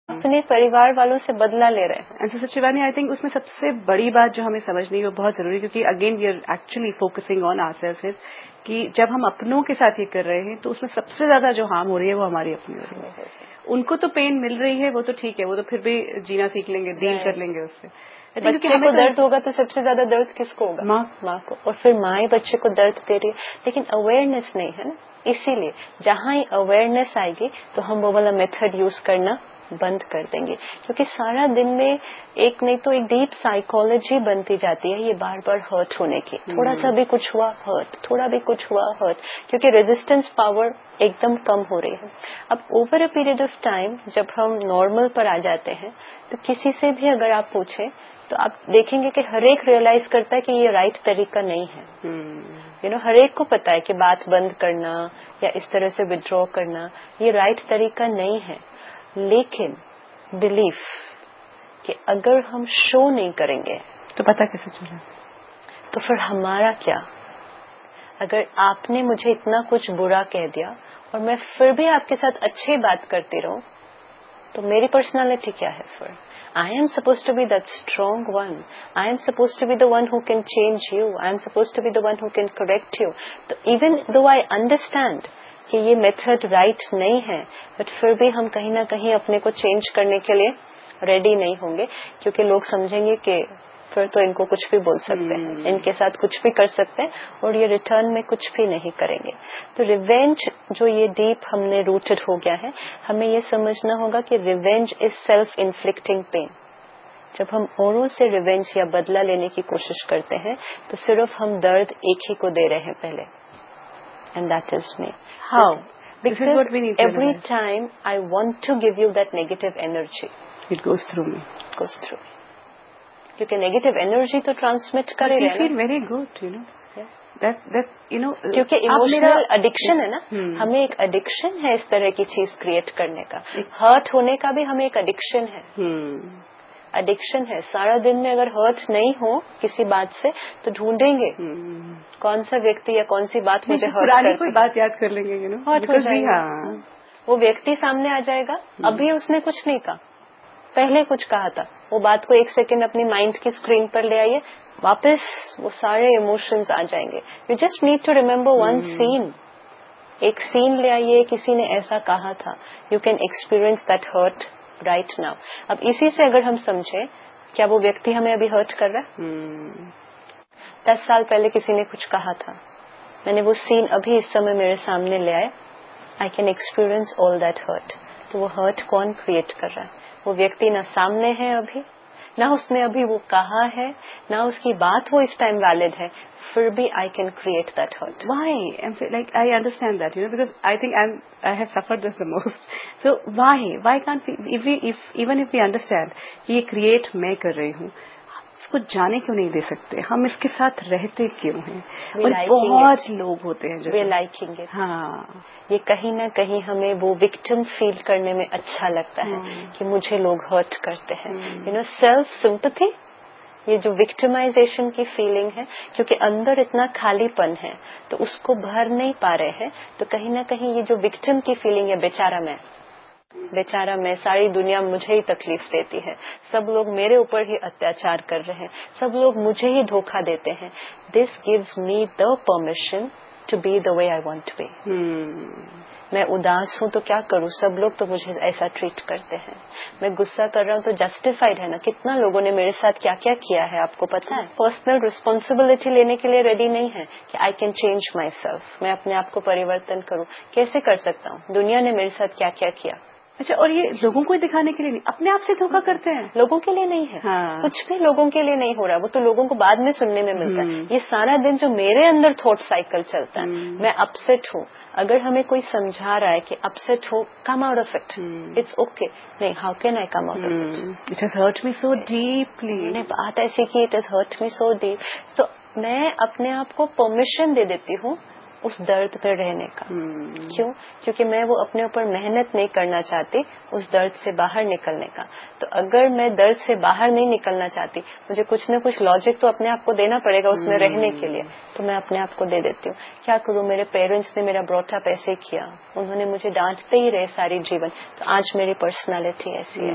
اپنے پریوار والوں سے بدلہ لے رہے ہیں. سسٹر شیوانی آئی تھنک اس میں سب سے بڑی بات جو ہمیں سمجھنی ہے وہ بہت ضروری ہے، کیونکہ again we are actually focusing on our self کہ جب ہم اپنوں کے ساتھ یہ کر رہے ہیں تو اس میں سب سے زیادہ جو ہارم ہو رہی ہے وہ ہماری اپنی ہو رہی ہے. ان کو تو پین مل رہی ہے، وہ تو ٹھیک ہے، وہ تو پھر بھی جینا سیکھ لیں گے، ڈیل کر لیں گے اس سے. بچے کو درد ہوگا تو سب سے زیادہ درد کس کو ہوگا؟ ماں کو. اور پھر ماں ہی بچے کو درد دے رہی ہے، لیکن اویئرنیس نہیں ہے نا. اسی لیے جہاں ہی اویئرنیس آئے گی تو ہم وہ والا میتھڈ یوز کرنا بند کر دیں گے، کیونکہ سارا دن میں ایک نہیں تو ایک ڈیپ سائیکالوجی بنتی جاتی ہے یہ بار بار ہرٹ ہونے کی. تھوڑا سا بھی کچھ ہوا ہرٹ، تھوڑا بھی کچھ ہوا ہرٹ، کیونکہ ریزسٹنس پاور ایک دم کم ہو رہی ہے. اب over a period of time جب ہم نارمل پر آ جاتے ہیں تو کسی سے بھی اگر آپ پوچھیں تو آپ دیکھیں گے کہ ہر ایک ریئلائز کرتا ہے کہ یہ رائٹ طریقہ نہیں ہے. ہر ایک کو پتا ہے کہ بات بند کرنا یا اس طرح سے ودرا کرنا یہ رائٹ طریقہ نہیں ہے. لیکن بلیف کہ اگر ہم شو نہیں کریں گے تو پتا کیسے چلا؟ تو پھر ہمارا کیا؟ اگر آپ نے مجھے اتنا کچھ برا کہہ دیا اور میں پھر بھی آپ کے ساتھ اچھی بات کرتی رہوں تو میری پرسنالٹی کیا ہے پھر؟ I am supposed to be that strong one. I am supposed to be the one who can change you. I am supposed to be the one who can correct you. So even though I understand کہ یہ method right نہیں ہے، but پھر بھی ہم کہیں نہ کہیں اپنے کو چینج کرنے کے لیے ریڈی نہیں ہوں گے، کیونکہ لوگ سمجھیں گے کہ پھر تو ان کو کچھ بھی بول سکتے ہیں، ان کے ساتھ کچھ بھی کر سکتے ہیں اور یہ ریٹرن میں کچھ بھی نہیں کریں گے. تو ریونج جو یہ ڈیپ ہم نے روٹڈ ہو گیا ہے، ہمیں یہ سمجھنا ہوگا کہ ریونج از سیلف انفلکٹنگ پین. جب ہم اوروں سے ریونج یا بدلہ لینے کی کوشش کرتے ہیں تو صرف ہم درد ایک ہی کو دے رہے ہیں پہلے، and that is me. How? Because this is what we need to every realize. time I want to give you that negative energy, it goes through me. It goes through me. کیونکہ negative energy تو transmit کر ہی رہے ہیں. You feel very good, you know. That کیونکہ emotional addiction ہے نا، ہمیں ایک ایڈکشن ہے اس طرح کی چیز کریٹ کرنے کا. ہرٹ ہونے کا بھی ہمیں ایک ایڈکشن ہے. ایڈکشن ہے. سارا دن میں اگر ہرٹ نہیں ہو کسی بات سے تو ڈھونڈیں گے کون سا ویکتی یا کون سی بات مجھے ہرٹ کرتی ہے. کوئی بات یاد کر لیں گے، ہرٹ ہو جائے گا. وہ ویکتی سامنے آ جائے گا، ابھی اس نے کچھ نہیں کہا، پہلے کچھ کہا تھا، وہ بات کو ایک سیکنڈ اپنی مائنڈ کی اسکرین پر لے آئیے، واپس وہ سارے ایموشنز آ جائیں گے. You just need to remember one سین. ایک سین لے آئیے، کسی نے ایسا کہا تھا، you can experience that hurt right now. اب اسی سے اگر ہم سمجھیں کیا وہ ویکتی ہمیں ابھی ہرٹ کر رہا ہے؟ 10 سال پہلے کسی نے کچھ کہا تھا، میں نے وہ سین ابھی اس سمے میرے سامنے لے آئے، I can experience all that hurt. تو وہ ہرٹ کون کریٹ کر رہا ہے؟ وہ ویکتی نہ سامنے ہے ابھی، نہ اس نے ابھی وہ کہا ہے، نہ اس کی بات وہ اس ٹائم ویلڈ ہے، پھر بھی I can create that hurt. Why? Like I understand that, because I think I have suffered this the most. So why can't we, even if we understand کہ یہ کریٹ میں کر رہی ہوں، اس کو جانے کیوں نہیں دے سکتے؟ ہم اس کے ساتھ رہتے کیوں ہیں؟ اور بہت لوگ ہوتے ہیں جو لائکنگ اٹ. ہاں، یہ کہیں نہ کہیں ہمیں وہ وکٹم فیل کرنے میں اچھا لگتا ہے کہ مجھے لوگ ہرٹ کرتے ہیں. سیلف سمپتھی، یہ جو وکٹمائزیشن کی فیلنگ ہے، کیونکہ اندر اتنا خالی پن ہے تو اس کو بھر نہیں پا رہے ہیں، تو کہیں نہ کہیں یہ جو وکٹم کی فیلنگ ہے، بیچارہ میں، ساری دنیا مجھے ہی تکلیف دیتی ہے، سب لوگ میرے اوپر ہی اتیاچار کر رہے ہیں، سب لوگ مجھے ہی دھوکہ دیتے ہیں. This gives me the permission to be the way I want to be. میں اداس ہوں تو کیا کروں، سب لوگ تو مجھے ایسا ٹریٹ کرتے ہیں. میں غصہ کر رہا ہوں تو جسٹیفائڈ ہے نا، کتنا لوگوں نے میرے ساتھ کیا کیا کیا ہے آپ کو پتا ہے. پرسنل رسپانسبلٹی لینے کے لیے ریڈی نہیں ہے کہ I can change my self, میں اپنے آپ کو پریورتن کروں. کیسے کر سکتا ہوں؟ دنیا نے میرے ساتھ کیا کیا کیا. اچھا، اور یہ لوگوں کو دکھانے کے لیے نہیں، اپنے آپ سے دھوکہ کرتے ہیں. لوگوں کے لیے نہیں ہے. کچھ بھی لوگوں کے لیے نہیں ہو رہا، وہ تو لوگوں کو بعد میں سننے میں ملتا ہے. یہ سارا دن جو میرے اندر تھاٹ سائیکل چلتا ہے، میں اپسیٹ ہوں، اگر ہمیں کوئی سمجھا رہا ہے کہ upset who, come out of it, it's okay. نہیں، how can I come out of it? It has hurt me so deeply. میں نے بات ایسی کی، it has hurt me so deep. تو میں اپنے آپ کو پرمیشن دے دیتی ہوں اس درد پہ رہنے کا. کیوں؟ کیونکہ میں وہ اپنے اوپر محنت نہیں کرنا چاہتی اس درد سے باہر نکلنے کا. تو اگر میں درد سے باہر نہیں نکلنا چاہتی، مجھے کچھ نہ کچھ لاجک تو اپنے آپ کو دینا پڑے گا اس میں رہنے کے لیے، تو میں اپنے آپ کو دے دیتی ہوں. کیا کروں، میرے پیرنٹس نے میرا بروٹ اپ ایسے کیا، انہوں نے مجھے ڈانٹتے ہی رہے ساری جیون، تو آج میری پرسنالٹی ایسی ہے.